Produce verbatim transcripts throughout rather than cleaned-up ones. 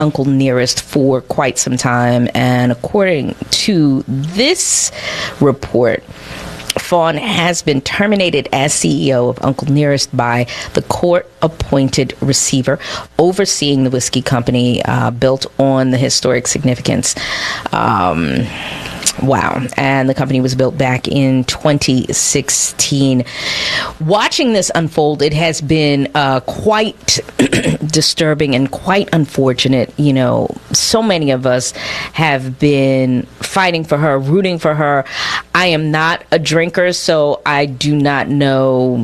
Uncle Nearest for quite some time, and according to this report, Fawn has been terminated as C E O of Uncle Nearest by the court-appointed receiver overseeing the whiskey company uh, built on the historic significance. Um, wow. And the company was built back in twenty sixteen. Watching this unfold, it has been uh, quite disturbing and quite unfortunate. You know, so many of us have been fighting for her, rooting for her. I am not a drinker, so I do not know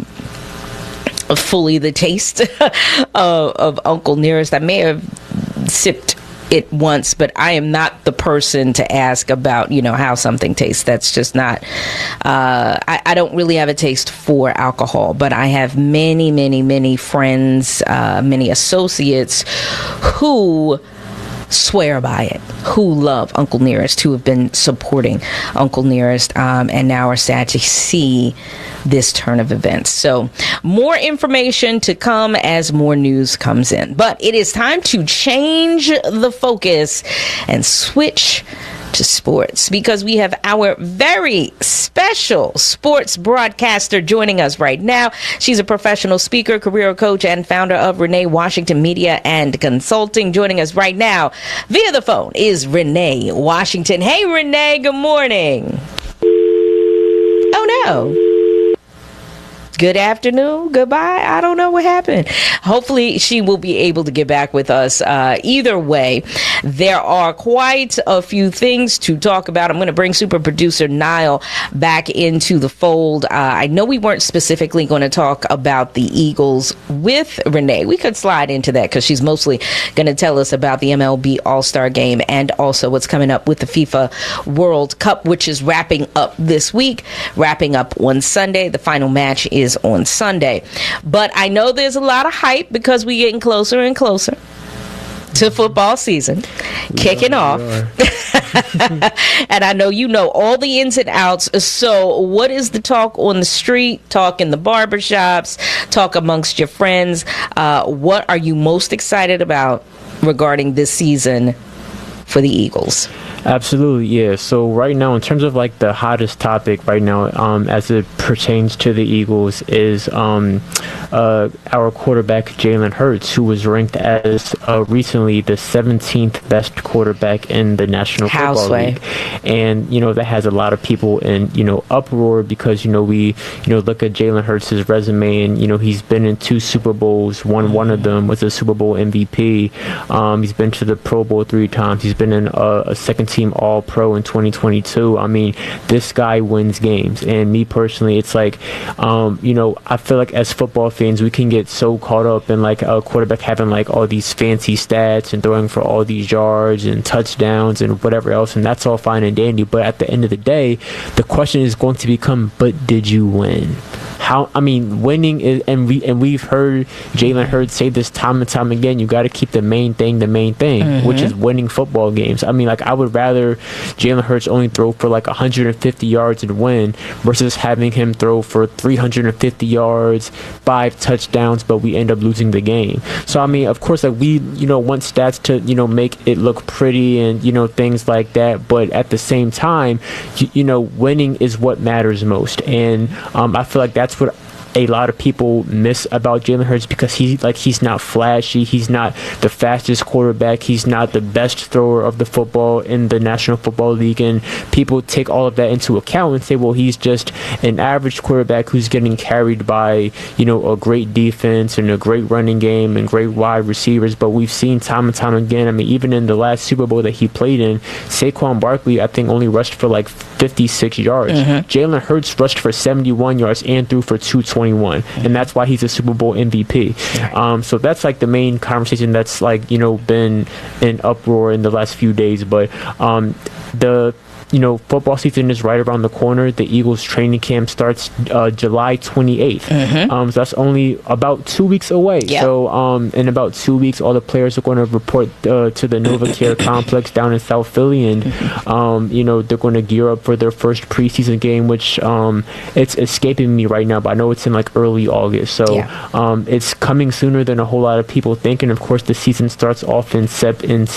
fully the taste of, of Uncle Nearest. I may have sipped it once, but I am not the person to ask about, you know, how something tastes. That's just not, uh, I, I don't really have a taste for alcohol, but I have many, many, many friends, uh, many associates who swear by it, who love Uncle Nearest, who have been supporting Uncle Nearest, um, and now are sad to see this turn of events. So more information to come as more news comes in. But it is time to change the focus and switch to sports, because we have our very special sports broadcaster joining us right now. She's a professional speaker, career coach, and founder of Renee Washington Media and Consulting. Joining us right now via the phone is Renee Washington. Hey, Renee, good morning. Oh, no. Good afternoon. Goodbye. I don't know what happened. Hopefully she will be able to get back with us. Uh, either way, there are quite a few things to talk about. I'm going to bring super producer Niall back into the fold. Uh, I know we weren't specifically going to talk about the Eagles with Renee. We could slide into that because she's mostly going to tell us about the M L B All-Star Game and also what's coming up with the FIFA World Cup, which is wrapping up this week, wrapping up on Sunday. The final match is on Sunday. But I know there's a lot of hype because we're getting closer and closer to football season we kicking are, off. And I know you know all the ins and outs. So what is the talk on the street, talk in the barbershops, talk amongst your friends? Uh, what are you most excited about regarding this season for the Eagles? Absolutely, yeah. So right now, in terms of like the hottest topic right now, um, as it pertains to the Eagles, is um, uh, our quarterback Jalen Hurts, who was ranked as uh, recently the seventeenth best quarterback in the National Football League, and you know that has a lot of people in you know uproar because you know we you know look at Jalen Hurts' resume, and you know he's been in two Super Bowls. Won one of them, was a Super Bowl M V P. Um, he's been to the Pro Bowl three times. He's been in a, a second team All-Pro in twenty twenty-two. I mean, this guy wins games. And me personally, it's like, um, you know, I feel like as football fans, we can get so caught up in like a quarterback having like all these fancy stats and throwing for all these yards and touchdowns and whatever else. And that's all fine and dandy. But at the end of the day, the question is going to become, but did you win? How, I mean, winning is, and we and we've heard Jalen Hurts say this time and time again. You got to keep the main thing the main thing, mm-hmm. which is winning football games. I mean, like I would rather Jalen Hurts only throw for like one hundred fifty yards and win versus having him throw for three hundred fifty yards, five touchdowns, but we end up losing the game. So I mean, of course, like we you know want stats to you know make it look pretty and you know things like that, but at the same time, you, you know, winning is what matters most, and um, I feel like that's what a lot of people miss about Jalen Hurts because he like he's not flashy, he's not the fastest quarterback, he's not the best thrower of the football in the National Football League, and people take all of that into account and say, well, he's just an average quarterback who's getting carried by you know a great defense and a great running game and great wide receivers. But we've seen time and time again, I mean, even in the last Super Bowl that he played in, Saquon Barkley I think only rushed for like fifty-six yards. Mm-hmm. Jalen Hurts rushed for seventy-one yards and threw for two twenty-one, mm-hmm. and that's why he's a Super Bowl M V P. Right. Um, so that's like the main conversation that's like you know been in uproar in the last few days. But um, the you know, football season is right around the corner. The Eagles training camp starts uh, July twenty-eighth. Mm-hmm. Um, so that's only about two weeks away. Yep. So um, in about two weeks, all the players are going to report uh, to the NovaCare complex down in South Philly, and mm-hmm. um, you know, they're going to gear up for their first preseason game, which um, it's escaping me right now, but I know it's in like early August. So yeah. um, it's coming sooner than a whole lot of people think. And of course, the season starts off in Sep in